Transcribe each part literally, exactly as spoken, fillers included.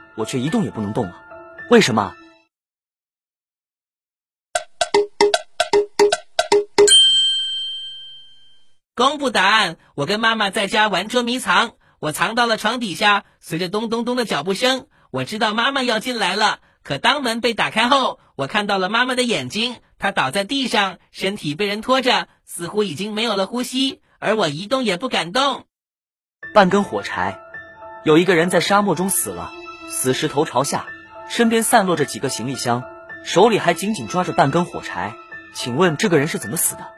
我却一动也不能动了，为什么？ 公布答案，我跟妈妈在家玩捉迷藏，我藏到了床底下，随着咚咚咚的脚步声，我知道妈妈要进来了。可当门被打开后，我看到了妈妈的眼睛，她倒在地上，身体被人拖着，似乎已经没有了呼吸，而我一动也不敢动。 半根火柴，有一个人在沙漠中死了，死时头朝下，身边散落着几个行李箱，手里还紧紧抓着半根火柴，请问这个人是怎么死的？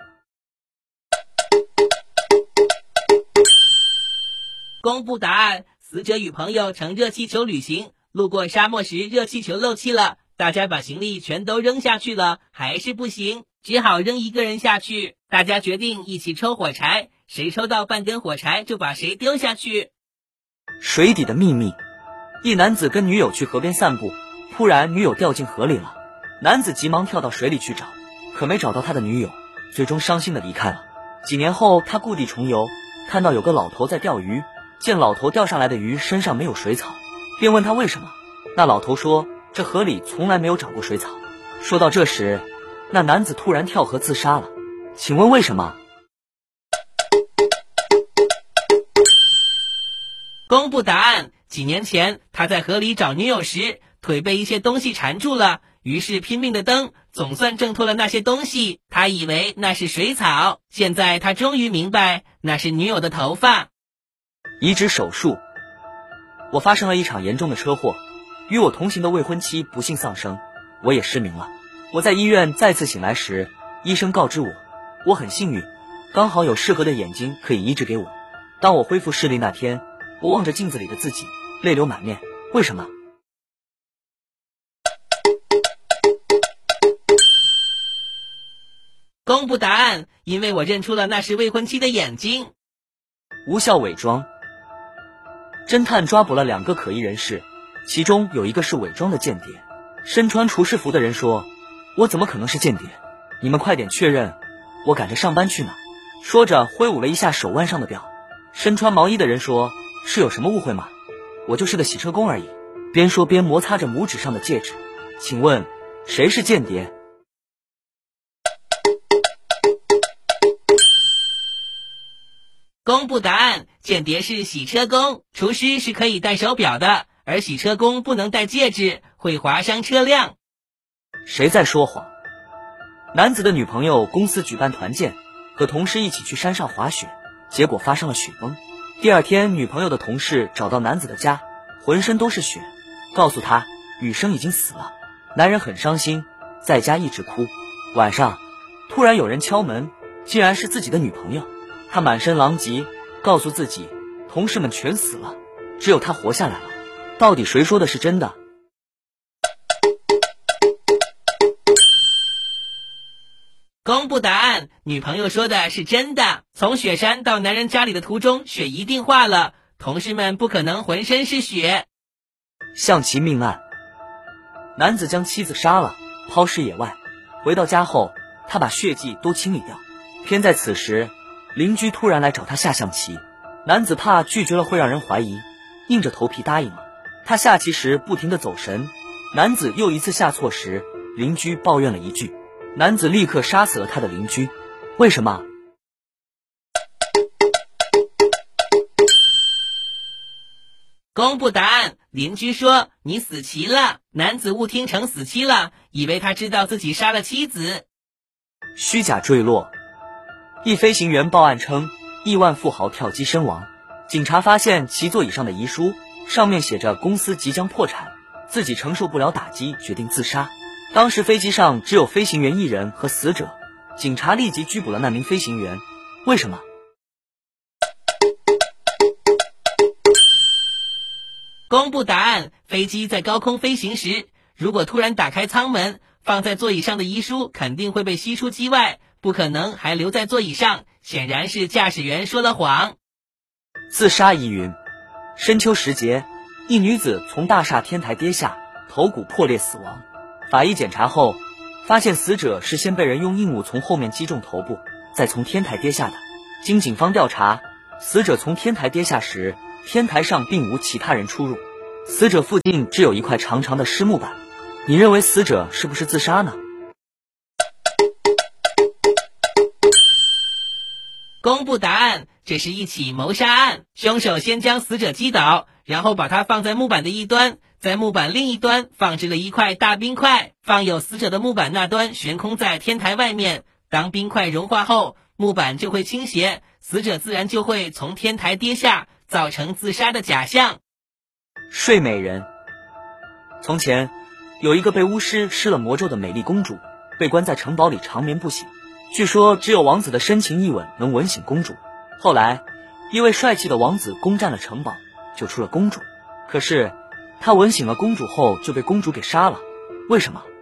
公布答案，死者与朋友乘热气球旅行，路过沙漠时热气球漏气了，大家把行李全都扔下去了，还是不行，只好扔一个人下去。大家决定一起抽火柴，谁抽到半根火柴就把谁丢下去。 水底的秘密。一男子跟女友去河边散步，突然女友掉进河里了，男子急忙跳到水里去找，可没找到他的女友，最终伤心的离开了。几年后他故地重游，看到有个老头在钓鱼，见老头钓上来的鱼身上没有水草，便问他为什么。那老头说，这河里从来没有长过水草。说到这时，那男子突然跳河自杀了，请问为什么？ 公布答案，几年前他在河里找女友时，腿被一些东西缠住了，于是拼命的蹬，总算挣脱了那些东西，他以为那是水草，现在他终于明白那是女友的头发。 移植手术。我发生了一场严重的车祸，与我同行的未婚妻不幸丧生，我也失明了。我在医院再次醒来时，医生告知我，我很幸运，刚好有适合的眼睛可以移植给我。当我恢复视力那天，我望着镜子里的自己，泪流满面。为什么？ 公布答案，因为我认出了那是未婚妻的眼睛。 无效伪装。侦探抓捕了两个可疑人士，其中有一个是伪装的间谍。身穿厨师服的人说，我怎么可能是间谍？你们快点确认，我赶着上班去呢。说着挥舞了一下手腕上的表。身穿毛衣的人说，是有什么误会吗？我就是个洗车工而已。边说边摩擦着拇指上的戒指。请问谁是间谍？ 公布答案，间谍是洗车工，厨师是可以戴手表的，而洗车工不能戴戒指，会划伤车辆。 谁在说谎？男子的女朋友公司举办团建，和同事一起去山上滑雪，结果发生了雪崩。第二天，女朋友的同事找到男子的家，浑身都是血，告诉他女生已经死了。男人很伤心，在家一直哭。晚上，突然有人敲门，竟然是自己的女朋友。他满身狼藉，告诉自己同事们全死了，只有他活下来了。到底谁说的是真的？ 公布答案，女朋友说的是真的。从雪山到男人家里的途中，雪一定化了，同事们不可能浑身是血。 象棋命案。男子将妻子杀了，抛尸野外。回到家后，他把血迹都清理掉。偏在此时，邻居突然来找他下象棋，男子怕拒绝了会让人怀疑，硬着头皮答应了。他下棋时不停地走神，男子又一次下错时，邻居抱怨了一句，男子立刻杀死了他的邻居。为什么？ 公布答案，邻居说你死棋了，男子误听成死期了，以为他知道自己杀了妻子。 虚假坠落。一飞行员报案称，亿万富豪跳机身亡。警察发现其座椅上的遗书，上面写着公司即将破产，自己承受不了打击，决定自杀。当时飞机上只有飞行员一人和死者，警察立即拘捕了那名飞行员。为什么？ 公布答案，飞机在高空飞行时，如果突然打开舱门，放在座椅上的遗书肯定会被吸出机外，不可能还留在座椅上，显然是驾驶员说了谎。 自杀疑云。深秋时节，一女子从大厦天台跌下，头骨破裂死亡。法医检查后发现，死者是先被人用硬物从后面击中头部，再从天台跌下的。经警方调查，死者从天台跌下时，天台上并无其他人出入， 死者附近只有一块长长的湿木板，你认为死者是不是自杀呢？ 公布答案，这是一起谋杀案。凶手先将死者击倒，然后把他放在木板的一端，在木板另一端放置了一块大冰块，放有死者的木板那端悬空在天台外面。当冰块融化后，木板就会倾斜，死者自然就会从天台跌下，造成自杀的假象。 睡美人。从前有一个被巫师施了魔咒的美丽公主，被关在城堡里长眠不醒。据说只有王子的深情一吻能吻醒公主。后来一位帅气的王子攻占了城堡，救出了公主。可是他吻醒了公主后就被公主给杀了，为什么？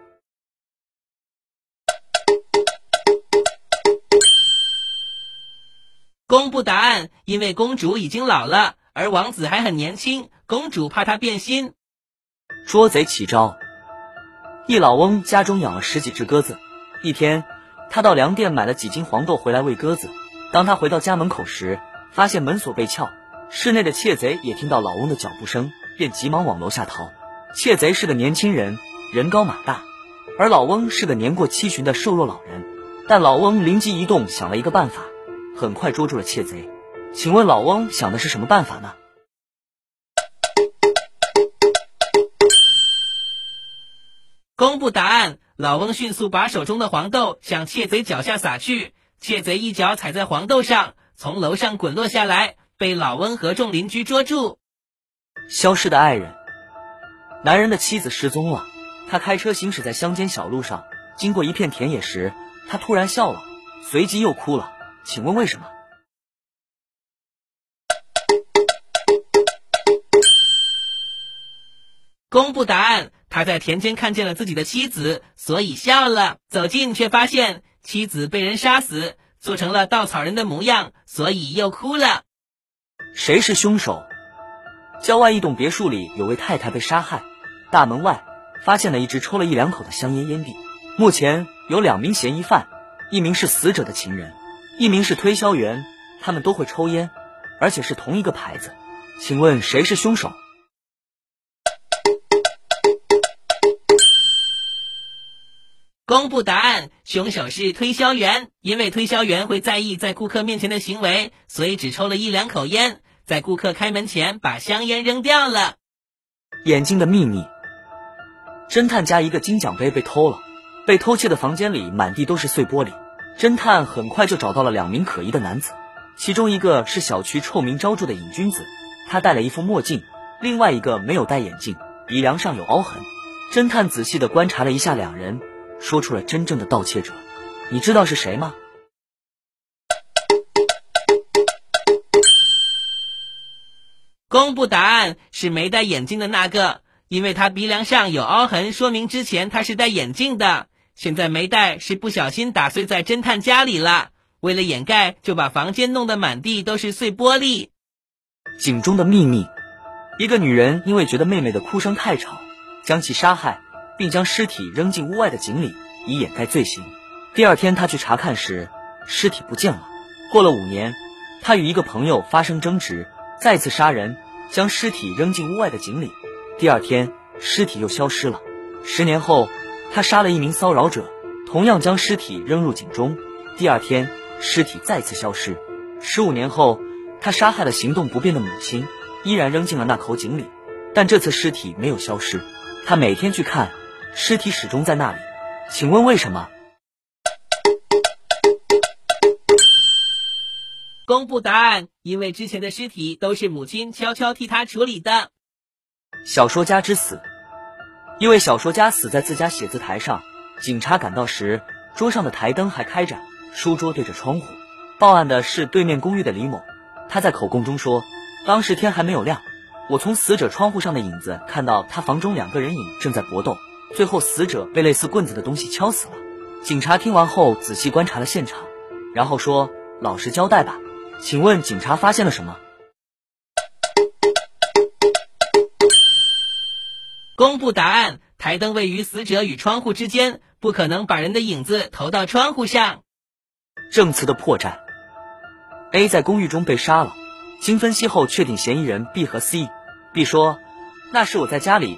公布答案，因为公主已经老了，而王子还很年轻，公主怕他变心。 捉贼起招。一老翁家中养了十几只鸽子，一天他到粮店买了几斤黄豆回来喂鸽子。当他回到家门口时，发现门锁被撬，室内的窃贼也听到老翁的脚步声，便急忙往楼下逃。窃贼是个年轻人，人高马大，而老翁是个年过七旬的瘦弱老人。但老翁灵机一动，想了一个办法，很快捉住了窃贼。请问老翁想的是什么办法呢？ 公布答案，老翁迅速把手中的黄豆向窃贼脚下撒去，窃贼一脚踩在黄豆上，从楼上滚落下来，被老翁和众邻居捉住。 消失的爱人。男人的妻子失踪了，他开车行驶在乡间小路上，经过一片田野时，他突然笑了，随即又哭了，请问为什么？ 公布答案，他在田间看见了自己的妻子，所以笑了。走近却发现妻子被人杀死，做成了稻草人的模样，所以又哭了。 谁是凶手？郊外一栋别墅里有位太太被杀害，大门外发现了一只抽了一两口的香烟烟蒂。目前有两名嫌疑犯，一名是死者的情人，一名是推销员，他们都会抽烟，而且是同一个牌子。请问谁是凶手？ 公布答案，凶手是推销员。因为推销员会在意在顾客面前的行为，所以只抽了一两口烟，在顾客开门前把香烟扔掉了。 眼睛的秘密。侦探家一个金奖杯被偷了，被偷窃的房间里满地都是碎玻璃。侦探很快就找到了两名可疑的男子，其中一个是小区臭名昭著的瘾君子，他戴了一副墨镜，另外一个没有戴眼镜，鼻梁上有凹痕。侦探仔细地观察了一下两人，说出了真正的盗窃者。你知道是谁吗？ 公布答案，是没戴眼镜的那个，因为他鼻梁上有凹痕，说明之前他是戴眼镜的，现在没戴是不小心打碎在侦探家里了，为了掩盖就把房间弄得满地都是碎玻璃。 井中的秘密。一个女人因为觉得妹妹的哭声太吵，将其杀害，并将尸体扔进屋外的井里，以掩盖罪行。第二天她去查看时，尸体不见了。过了五年，她与一个朋友发生争执，再次杀人，将尸体扔进屋外的井里。第二天尸体又消失了。十年后，她杀了一名骚扰者，同样将尸体扔入井中。第二天尸体再次消失。十五年后，她杀害了行动不便的母亲，依然扔进了那口井里，但这次尸体没有消失。她每天去看，尸体始终在那里。请问为什么？ 公布答案，因为之前的尸体都是母亲悄悄替他处理的。 小说家之死。一位小说家死在自家写字台上，警察赶到时，桌上的台灯还开着，书桌对着窗户。报案的是对面公寓的李某，他在口供中说，当时天还没有亮，我从死者窗户上的影子看到他房中两个人影正在搏斗，最后死者被类似棍子的东西敲死了。警察听完后仔细观察了现场，然后说，老实交代吧。请问警察发现了什么？ 公布答案，台灯位于死者与窗户之间，不可能把人的影子投到窗户上。 证词的破绽。 A 在公寓中被杀了，经分析后确定嫌疑人 B 和 C。 B 说， 那时我在家里